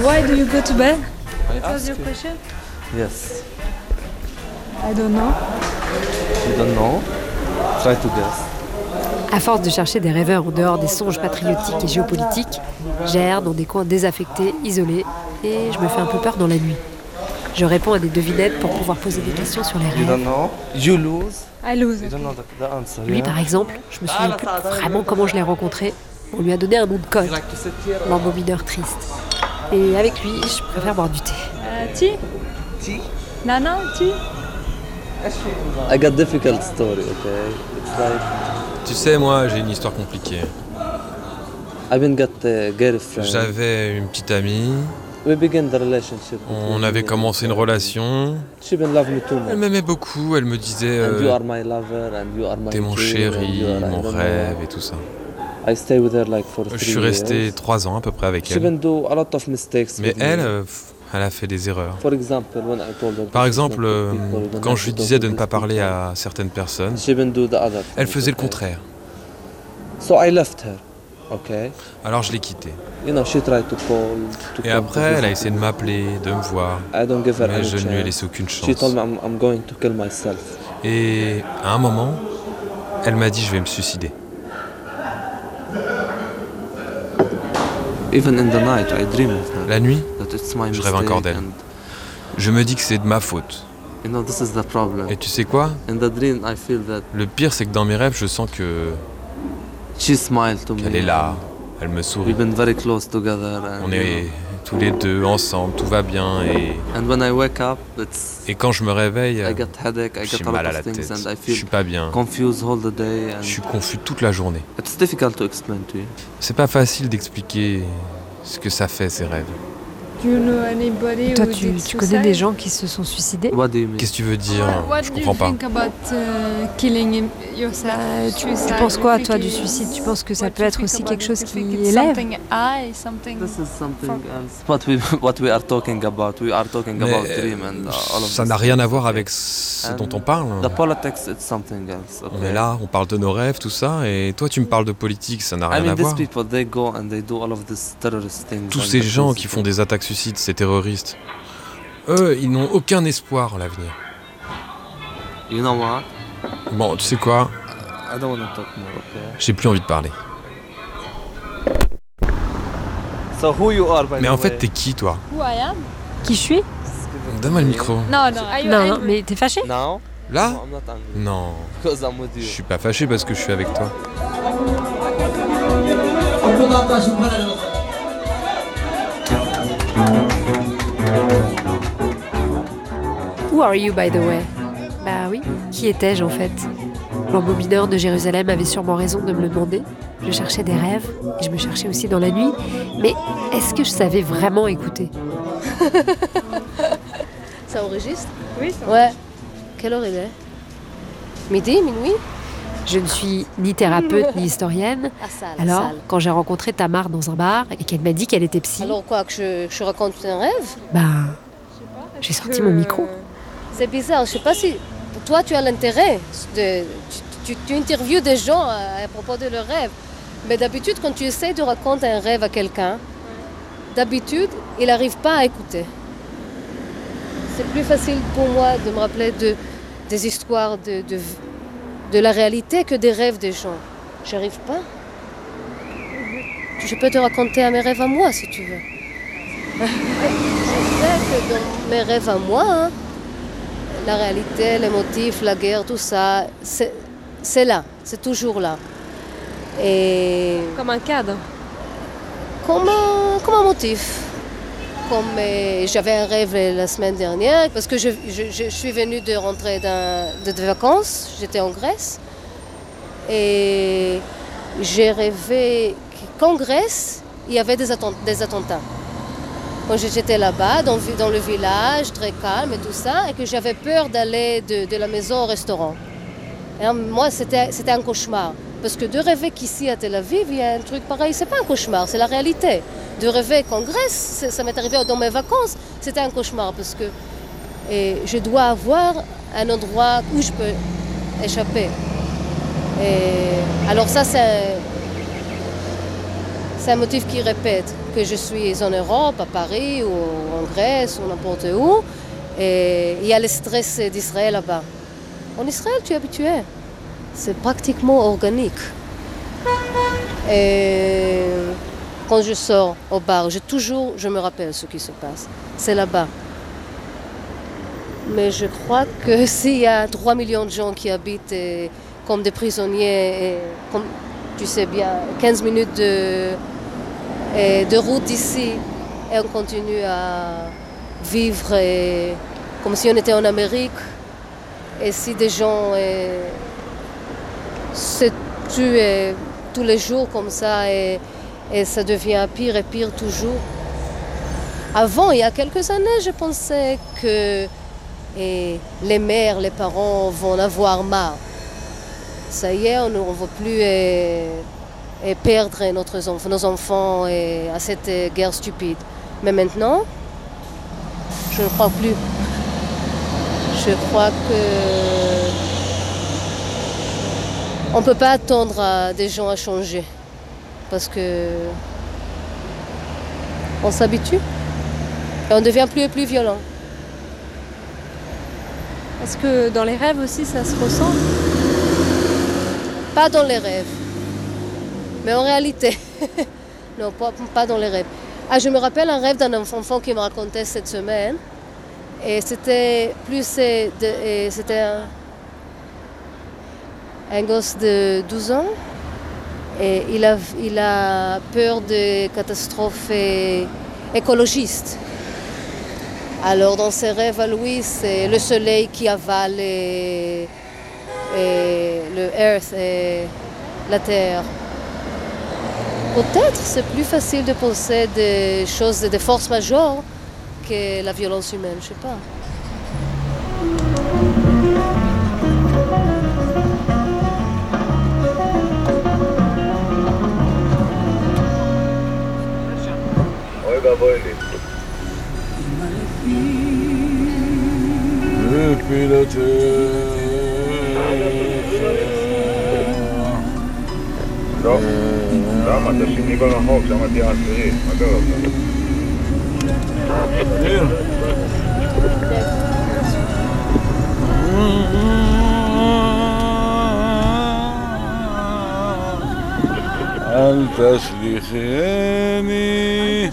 Why do you go to bed? I What was ask your you. question? Yes. I don't know. You don't know? Try to guess. À force de chercher des rêveurs en dehors des songes patriotiques et géopolitiques, j'erre dans des coins désaffectés, isolés, et je me fais un peu peur dans la nuit. Je réponds à des devinettes pour pouvoir poser des questions sur les You rêves. don't know? You lose. I lose. You don't know the answer. Lui, yeah? par exemple, je me souviens plus vraiment comment je l'ai rencontré. On lui a donné un nom de code, You like to sit here? l'embobineur triste. Et avec lui, je préfère boire du thé. Tea? Tea? Nana, tea? I got difficult story, okay? It's like Tu sais, moi, j'ai une histoire compliquée. I've been got a girlfriend. J'avais une petite amie, We began the relationship. on avait commencé une relation. She been love me too Elle much. m'aimait beaucoup, elle me disait And you are my lover and you are my t'es mon dream and chéri, you are, I mon don't know rêve what. et tout ça. I stay with her like for 3 Je suis resté years. 3 ans à peu près avec She elle. been do a lot of mistakes. Mais with elle, me. elle a fait des erreurs. For example, when I told her Par this is exemple, not for people, you don't quand have je lui to talk disais de with ne pas these parler people. à certaines personnes, She been do the other elle things, faisait le okay? contraire. So I left her, okay? Alors je l'ai quittée. You know, she tried to call. To Et come après, to elle a visit essayé de me. m'appeler, de me voir. I don't give her Mais any je ne lui ai chance. laissé aucune She told chance. me I'm going to kill myself. Et à un moment, elle m'a dit je vais me suicider. Even in the night, I dream of her. La nuit, That it's my je rêve mistake encore d'elle. and, je me dis que c'est de ma faute. you know, this is the problem. Et tu sais quoi? In the dream, I feel that Le pire, c'est que dans mes rêves, je sens que she smiled to me. qu'elle est là, elle me sourit. We've been very close together. And, On est tous les deux ensemble, tout va bien. and when I wake up, Et quand je me réveille, I get headache, I j'ai get a mal lot à la of things, tête. and I Je suis feel pas bien. confused all the day. And Je suis confus toute la journée. it's difficult to explain to you. C'est pas facile d'expliquer ce que ça fait, ces rêves. Do you know anybody Toi, who tu did connais des suicide? gens qui se sont suicidés? What do you mean? Qu'est-ce que tu veux dire? What Je do you comprends pas. think about killing yourself? Tu Suicide? penses quoi, You toi, think du it- suicide? Tu penses que ça what peut you être think aussi about quelque it? chose You qui think it's élève? something high, something... This is something From- else. What we are talking about. We are talking Mais, about dream and all of ça this n'a rien à things, voir okay? avec ce And dont on parle. The politics, it's something else. Okay? On est là, on parle de nos rêves, tout ça, et toi tu me parles de politique, ça n'a I rien mean, à these voir. people, they go and they do all of these terrorist things. Tous and ces the gens things qui that- font des attaques suicides, ces terroristes, eux, ils n'ont aucun espoir en l'avenir. You know what? Bon, tu sais quoi? I don't want to talk more, okay? J'ai plus envie de parler. So who you are, by Mais the en fait, way? t'es qui, toi? Who I am? Qui je suis? Donne-moi le micro. No, no. Are you Non, angry? mais t'es fâché? Now? Là? No, I'm not angry. Non, Because I'm with je you. suis pas fâché parce que je suis avec toi. Who are you, by the way? Bah oui, qui étais-je en fait? L'embobineur de Jérusalem avait sûrement raison de me le demander. Je cherchais des rêves, et je me cherchais aussi dans la nuit. Mais est-ce que je savais vraiment écouter? Ça enregistre? Oui, ça Ouais. Quelle heure il est? Midi, minuit? Je ne suis ni thérapeute ni historienne. Ah, sale, Alors, sale. quand j'ai rencontré Tamar dans un bar et qu'elle m'a dit qu'elle était psy, Alors quoi, que je raconte un rêve? bah, j'ai sorti mon micro. C'est bizarre, je sais pas si toi tu as l'intérêt de... Tu interviews des gens à propos de leurs rêves. Mais d'habitude, quand tu essaies de raconter un rêve à quelqu'un, d'habitude, il n'arrive pas à écouter. C'est plus facile pour moi de me rappeler des histoires de la réalité que des rêves des gens. J'arrive pas. Je peux te raconter mes rêves à moi si tu veux. Je sais que dans mes rêves à moi, hein, la réalité, les motifs, la guerre, tout ça, c'est là, c'est toujours là. Et Comme un cadre. comme un motif. Comme j'avais un rêve la semaine dernière, parce que je suis venue de rentrer de vacances, j'étais en Grèce, et j'ai rêvé qu'en Grèce, il y avait des attentats. Quand j'étais là-bas, dans le village, très calme et tout ça, et que j'avais peur d'aller de la maison au restaurant. Et moi, c'était un cauchemar. Parce que de rêver qu'ici à Tel Aviv, il y a un truc pareil, c'est pas un cauchemar, c'est la réalité. De rêver qu'en Grèce, ça m'est arrivé dans mes vacances, c'était un cauchemar parce que je dois avoir un endroit où je peux échapper. Alors ça, c'est un motif qui répète, que je suis en Europe, à Paris ou en Grèce ou n'importe où, et il y a le stress d'Israël là-bas. En Israël, tu es habitué. C'est pratiquement organique. Et quand je sors au bar, je me rappelle ce qui se passe. C'est là-bas. Mais je crois que s'il y a 3 millions de gens qui habitent comme des prisonniers, et, comme tu sais bien, 15 minutes de route d'ici, et on continue à vivre comme si on était en Amérique, et si des gens se tuent tous les jours comme ça, et ça devient pire et pire toujours. Avant, il y a quelques années, je pensais que les mères, les parents vont en avoir marre. Ça y est, on ne veut plus perdre nos enfants à cette guerre stupide. Mais maintenant, je ne crois plus. Je crois que on ne peut pas attendre des gens à changer. Parce que on s'habitue et on devient plus et plus violent. Est-ce que dans les rêves aussi ça se ressent? Pas dans les rêves, mais en réalité. Non, pas dans les rêves. Ah, je me rappelle un rêve d'un enfant qui me racontait cette semaine. Et c'était un gosse de 12 ans. Et il a peur de catastrophes écologistes. Alors dans ses rêves à lui, c'est le soleil qui avale le Earth et la Terre. Peut-être c'est plus facile de penser des choses, des forces majeures que la violence humaine, je sais pas. לא, למה? אתה שני ברחוב, שם תהיה עשירי, מה קרה לך? אל תשליכני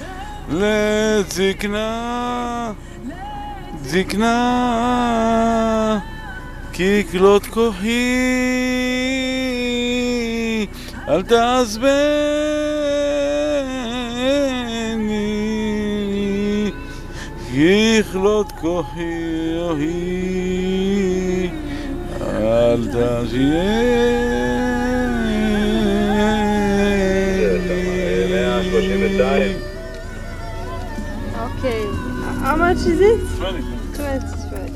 לזקנה, זקנה, כי כלות כוחי, אל תעזבני, כי כלות כוחי, אל תעזבני. Okay. How much is it? 20. 20, okay.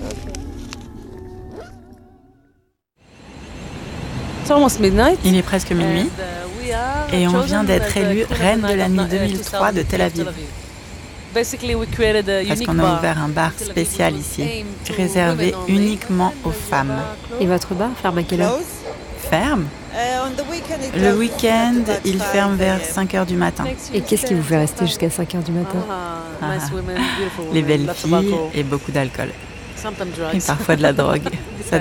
It's almost midnight. Il est presque minuit et on vient d'être élue reine de la nuit 2003 de Tel Aviv. Parce qu'on a ouvert un bar spécial ici, réservé uniquement aux femmes. Et votre bar ferme à quelle heure? Ferme? Le week-end, il ferme vers 5h du matin. Et qu'est-ce qui vous fait rester jusqu'à 5h du matin? Les belles filles et beaucoup d'alcool. Et parfois de la drogue. Ça